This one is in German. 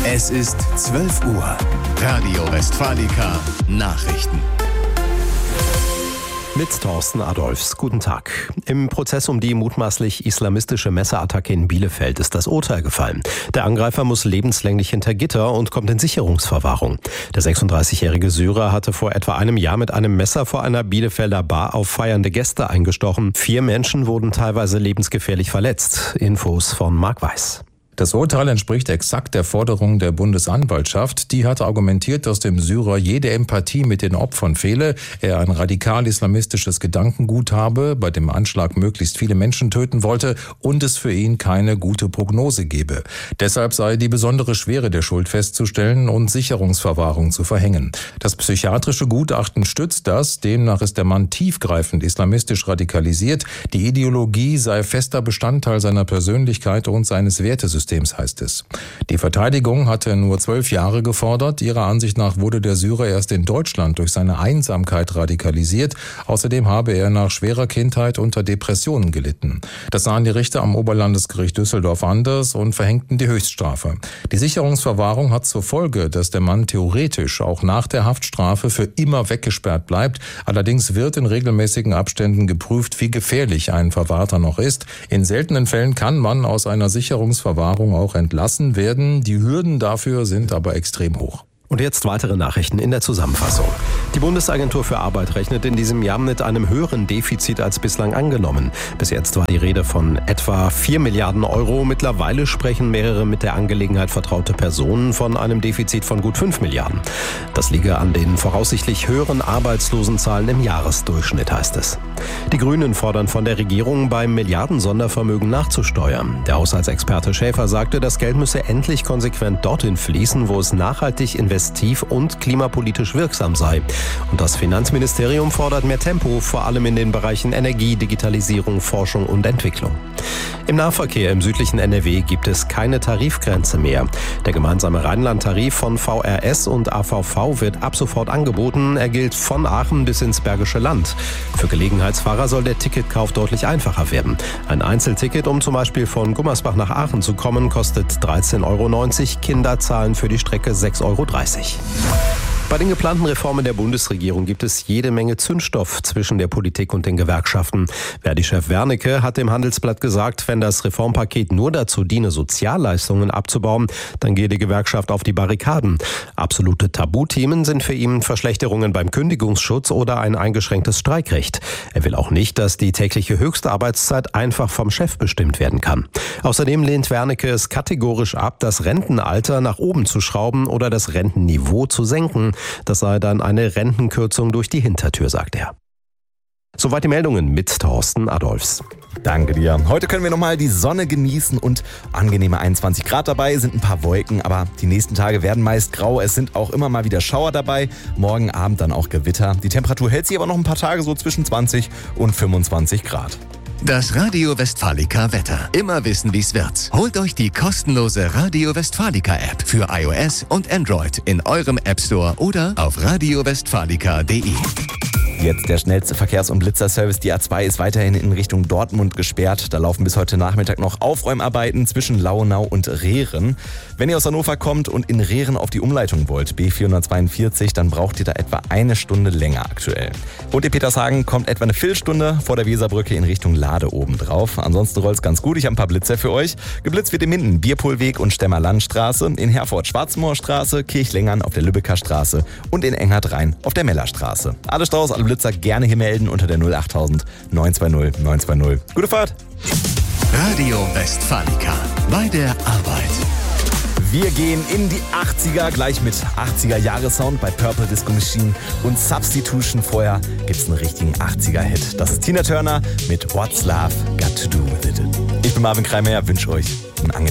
Es ist 12 Uhr. Radio Westfalica Nachrichten. Mit Thorsten Adolphs. Guten Tag. Im Prozess um die mutmaßlich islamistische Messerattacke in Bielefeld ist das Urteil gefallen. Der Angreifer muss lebenslänglich hinter Gitter und kommt in Sicherungsverwahrung. Der 36-jährige Syrer hatte vor etwa einem Jahr mit einem Messer vor einer Bielefelder Bar auf feiernde Gäste eingestochen. 4 Menschen wurden teilweise lebensgefährlich verletzt. Infos von Marc Weiß. Das Urteil entspricht exakt der Forderung der Bundesanwaltschaft. Die hatte argumentiert, dass dem Syrer jede Empathie mit den Opfern fehle, er ein radikal-islamistisches Gedankengut habe, bei dem Anschlag möglichst viele Menschen töten wollte und es für ihn keine gute Prognose gebe. Deshalb sei die besondere Schwere der Schuld festzustellen und Sicherungsverwahrung zu verhängen. Das psychiatrische Gutachten stützt das. Demnach ist der Mann tiefgreifend islamistisch radikalisiert. Die Ideologie sei fester Bestandteil seiner Persönlichkeit und seines Wertesystems, heißt es. Die Verteidigung hatte nur 12 Jahre gefordert. Ihrer Ansicht nach wurde der Syrer erst in Deutschland durch seine Einsamkeit radikalisiert. Außerdem habe er nach schwerer Kindheit unter Depressionen gelitten. Das sahen die Richter am Oberlandesgericht Düsseldorf anders und verhängten die Höchststrafe. Die Sicherungsverwahrung hat zur Folge, dass der Mann theoretisch auch nach der Haftstrafe für immer weggesperrt bleibt. Allerdings wird in regelmäßigen Abständen geprüft, wie gefährlich ein Verwahrter noch ist. In seltenen Fällen kann man aus einer Sicherungsverwahrung auch entlassen werden. Die Hürden dafür sind aber extrem hoch. Und jetzt weitere Nachrichten in der Zusammenfassung. Die Bundesagentur für Arbeit rechnet in diesem Jahr mit einem höheren Defizit als bislang angenommen. Bis jetzt war die Rede von etwa 4 Milliarden Euro. Mittlerweile sprechen mehrere mit der Angelegenheit vertraute Personen von einem Defizit von gut 5 Milliarden. Das liege an den voraussichtlich höheren Arbeitslosenzahlen im Jahresdurchschnitt, heißt es. Die Grünen fordern von der Regierung, beim Milliarden-Sondervermögen nachzusteuern. Der Haushaltsexperte Schäfer sagte, das Geld müsse endlich konsequent dorthin fließen, wo es nachhaltig investiv und klimapolitisch wirksam sei. Und das Finanzministerium fordert mehr Tempo, vor allem in den Bereichen Energie, Digitalisierung, Forschung und Entwicklung. Im Nahverkehr im südlichen NRW gibt es keine Tarifgrenze mehr. Der gemeinsame Rheinland-Tarif von VRS und AVV wird ab sofort angeboten. Er gilt von Aachen bis ins Bergische Land. Für Gelegenheitsfahrer soll der Ticketkauf deutlich einfacher werden. Ein Einzelticket, um zum Beispiel von Gummersbach nach Aachen zu kommen, kostet 13,90 Euro. Kinder zahlen für die Strecke 6,30 Euro. Bei den geplanten Reformen der Bundesregierung gibt es jede Menge Zündstoff zwischen der Politik und den Gewerkschaften. Verdi-Chef Wernicke hat dem Handelsblatt gesagt, wenn das Reformpaket nur dazu diene, Sozialleistungen abzubauen, dann gehe die Gewerkschaft auf die Barrikaden. Absolute Tabuthemen sind für ihn Verschlechterungen beim Kündigungsschutz oder ein eingeschränktes Streikrecht. Er will auch nicht, dass die tägliche Höchstarbeitszeit einfach vom Chef bestimmt werden kann. Außerdem lehnt Wernicke es kategorisch ab, das Rentenalter nach oben zu schrauben oder das Rentenniveau zu senken. Das sei dann eine Rentenkürzung durch die Hintertür, sagt er. Soweit die Meldungen mit Thorsten Adolphs. Danke dir. Heute können wir nochmal die Sonne genießen und angenehme 21 Grad dabei, sind ein paar Wolken, aber die nächsten Tage werden meist grau. Es sind auch immer mal wieder Schauer dabei, morgen Abend dann auch Gewitter. Die Temperatur hält sich aber noch ein paar Tage so zwischen 20 und 25 Grad. Das Radio Westfalica Wetter. Immer wissen, wie's wird. Holt euch die kostenlose Radio Westfalica App für iOS und Android in eurem App Store oder auf radiowestfalica.de. Jetzt der schnellste Verkehrs- und Blitzerservice. Die A2 ist weiterhin in Richtung Dortmund gesperrt. Da laufen bis heute Nachmittag noch Aufräumarbeiten zwischen Lauenau und Rehren. Wenn ihr aus Hannover kommt und in Rehren auf die Umleitung wollt, B442, dann braucht ihr da etwa eine Stunde länger aktuell. Und in Petershagen kommt etwa eine Viertelstunde vor der Weserbrücke in Richtung Lade oben drauf. Ansonsten rollt's ganz gut. Ich habe ein paar Blitzer für euch. Geblitzt wird in Minden, Bierpohlweg und Stemmerlandstraße, in Herford Schwarzmoorstraße, Kirchlengern auf der Lübecker Straße und in Enghard-Rhein auf der Mellerstraße. Alle Staus, alle Blitzer gerne hier melden unter der 08000 920 920. Gute Fahrt! Radio Westfalica. Bei der Arbeit. Wir gehen in die 80er, gleich mit 80er-Jahre-Sound bei Purple Disco Machine und Substitution. Vorher gibt's einen richtigen 80er-Hit. Das ist Tina Turner mit What's Love Got to Do With It. Ich bin Marvin Kreimeyer, wünsche euch einen angenehmen